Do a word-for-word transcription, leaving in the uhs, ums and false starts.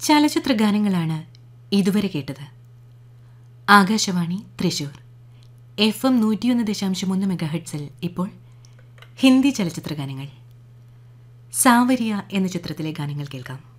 ചലച്ചിത്ര ഗാനങ്ങളാണ് ഇതുവരെ കേട്ടത്. ആകാശവാണി തൃശൂർ എഫ് എം നൂറ്റിയൊന്ന് ദശാംശം ഒന്ന് മെഗാഹെഡ്സിൽ ഇപ്പോൾ ഹിന്ദി ചലച്ചിത്ര ഗാനങ്ങൾ. സാവരിയ എന്ന ചിത്രത്തിലെ ഗാനങ്ങൾ കേൾക്കാം.